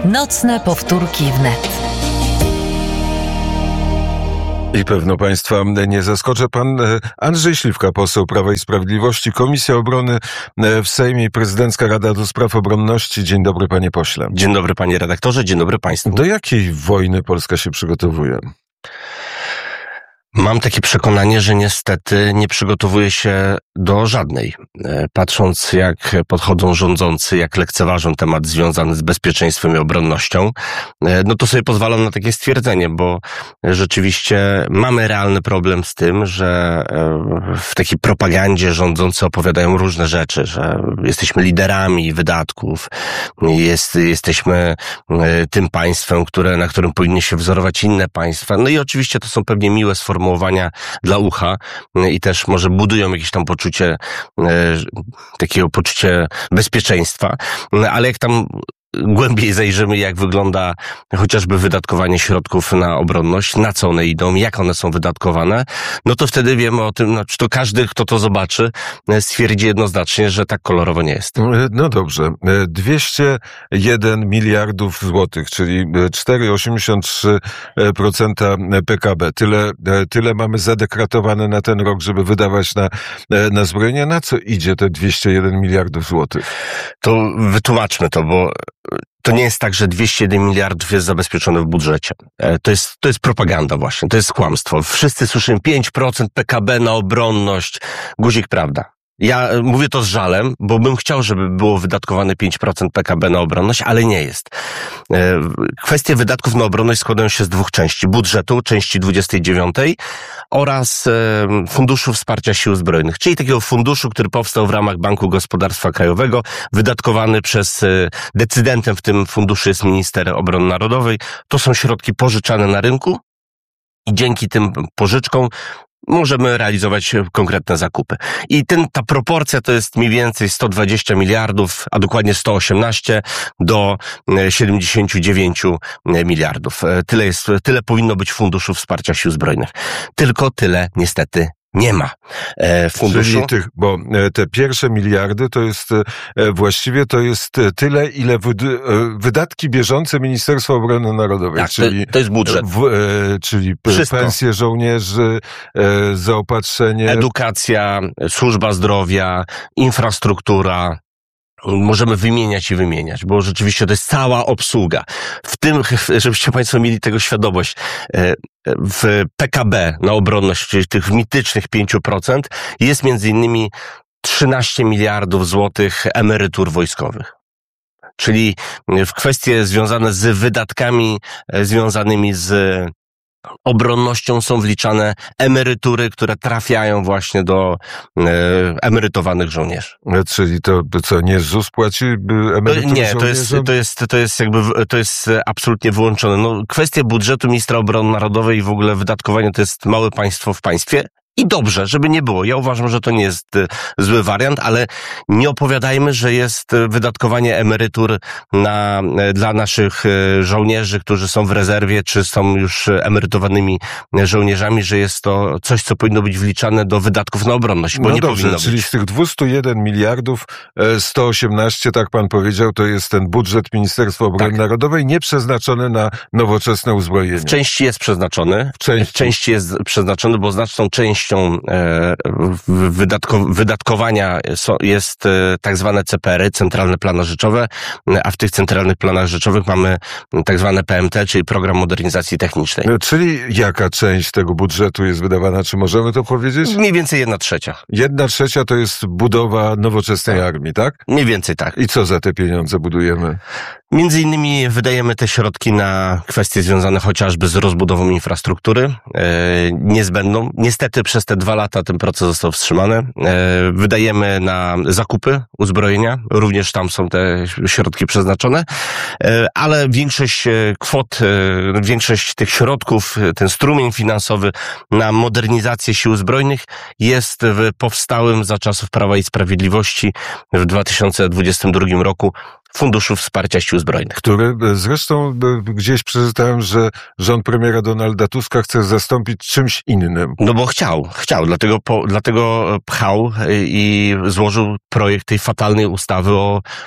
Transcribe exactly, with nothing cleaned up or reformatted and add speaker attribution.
Speaker 1: Nocne powtórki wnet.
Speaker 2: I pewno Państwa nie zaskoczę. Pan Andrzej Śliwka, poseł Prawa i Sprawiedliwości, Komisja Obrony w Sejmie i Prezydencka Rada do Spraw Obronności. Dzień dobry, panie pośle.
Speaker 3: Dzień dobry, panie redaktorze, dzień dobry państwu.
Speaker 2: Do jakiej wojny Polska się przygotowuje?
Speaker 3: Mam takie przekonanie, że niestety nie przygotowuje się do żadnej. Patrząc, jak podchodzą rządzący, jak lekceważą temat związany z bezpieczeństwem i obronnością, no to sobie pozwalam na takie stwierdzenie, bo rzeczywiście mamy realny problem z tym, że w takiej propagandzie rządzący opowiadają różne rzeczy, że jesteśmy liderami wydatków, jest, jesteśmy tym państwem, które, na którym powinny się wzorować inne państwa. No i oczywiście to są pewnie miłe sformułowania dla ucha i też może budują jakieś tam poczucie, takiego poczucie bezpieczeństwa, ale jak tam głębiej zajrzymy, jak wygląda chociażby wydatkowanie środków na obronność, na co one idą, jak one są wydatkowane, no to wtedy wiemy o tym, znaczy to każdy, kto to zobaczy, stwierdzi jednoznacznie, że tak kolorowo nie jest.
Speaker 2: No dobrze. dwieście jeden miliardów złotych, czyli cztery przecinek osiemdziesiąt trzy procent P K B. Tyle, tyle mamy zadekretowane na ten rok, żeby wydawać na, na zbrojenia. Na co idzie te dwieście jeden miliardów złotych?
Speaker 3: To wytłumaczmy to, bo to nie jest tak, że dwieście jeden miliardów jest zabezpieczone w budżecie. To jest, to jest propaganda właśnie, to jest kłamstwo. Wszyscy słyszymy pięć procent P K B na obronność. Guzik, prawda. Ja mówię to z żalem, bo bym chciał, żeby było wydatkowane pięć procent P K B na obronność, ale nie jest. Kwestie wydatków na obronność składają się z dwóch części. Budżetu, części dwudziestej dziewiątej oraz Funduszu Wsparcia Sił Zbrojnych, czyli takiego funduszu, który powstał w ramach Banku Gospodarstwa Krajowego, wydatkowany przez decydentem w tym funduszu jest minister obrony narodowej. To są środki pożyczane na rynku i dzięki tym pożyczkom możemy realizować konkretne zakupy. I ten, ta proporcja to jest mniej więcej sto dwadzieścia miliardów, a dokładnie sto osiemnaście do siedemdziesiąt dziewięć miliardów. Tyle jest, tyle powinno być Funduszu Wsparcia Sił Zbrojnych. Tylko tyle niestety nie ma e, funduszu.
Speaker 2: Czyli tych, bo te pierwsze miliardy to jest właściwie to jest tyle, ile wyd- wydatki bieżące Ministerstwa Obrony Narodowej.
Speaker 3: Tak,
Speaker 2: czyli,
Speaker 3: to, to jest budżet.
Speaker 2: W, e, czyli
Speaker 3: Wszystko.
Speaker 2: Pensje żołnierzy, e, zaopatrzenie.
Speaker 3: Edukacja, służba zdrowia, infrastruktura. Możemy wymieniać i wymieniać, bo rzeczywiście to jest cała obsługa. W tym, żebyście państwo mieli tego świadomość, w P K B na obronność, czyli tych mitycznych pięć procent, jest między innymi trzynaście miliardów złotych emerytur wojskowych. Czyli w kwestie związane z wydatkami związanymi z obronnością są wliczane emerytury, które trafiają właśnie do e, emerytowanych żołnierzy.
Speaker 2: Czyli to, to co, nie ZUS płaci emerytury
Speaker 3: to, Nie, to jest,
Speaker 2: żołnierzom?
Speaker 3: to jest, to jest jakby, to jest absolutnie wyłączone. No, kwestia budżetu ministra obrony narodowej i w ogóle wydatkowanie to jest małe państwo w państwie. I dobrze, żeby nie było. Ja uważam, że to nie jest zły wariant, ale nie opowiadajmy, że jest wydatkowanie emerytur na, dla naszych żołnierzy, którzy są w rezerwie, czy są już emerytowanymi żołnierzami, że jest to coś, co powinno być wliczane do wydatków na obronność, bo
Speaker 2: no
Speaker 3: nie
Speaker 2: dobrze,
Speaker 3: powinno
Speaker 2: czyli
Speaker 3: być.
Speaker 2: z tych dwieście jeden miliardów sto osiemnaście, tak pan powiedział, to jest ten budżet Ministerstwa Obrony
Speaker 3: Tak. Narodowej
Speaker 2: nieprzeznaczony na nowoczesne uzbrojenie.
Speaker 3: W części jest przeznaczony,
Speaker 2: W części.
Speaker 3: w części jest przeznaczony, bo znaczną częścią wydatko, wydatkowania jest tak zwane C P R-y, Centralne Plany Rzeczowe, a w tych Centralnych Planach Rzeczowych mamy tak zwane P M T, czyli Program Modernizacji Technicznej.
Speaker 2: Czyli jaka część tego budżetu jest wydawana? Czy możemy to powiedzieć?
Speaker 3: Mniej więcej jedna trzecia.
Speaker 2: Jedna trzecia to jest budowa nowoczesnej tak. armii, tak?
Speaker 3: Mniej więcej tak.
Speaker 2: I co za te pieniądze budujemy?
Speaker 3: Między innymi wydajemy te środki na kwestie związane chociażby z rozbudową infrastruktury e, niezbędną. Niestety przez te dwa lata ten proces został wstrzymany. E, wydajemy na zakupy uzbrojenia, również tam są te środki przeznaczone, e, ale większość kwot, e, większość tych środków, ten strumień finansowy na modernizację sił zbrojnych jest w powstałym za czasów Prawa i Sprawiedliwości w dwa tysiące dwudziestym drugim roku Funduszu Wsparcia Sił Zbrojnych.
Speaker 2: Który zresztą gdzieś przeczytałem, że rząd premiera Donalda Tuska chce zastąpić czymś innym.
Speaker 3: No bo chciał, chciał, dlatego, po, dlatego pchał i złożył projekt tej fatalnej ustawy o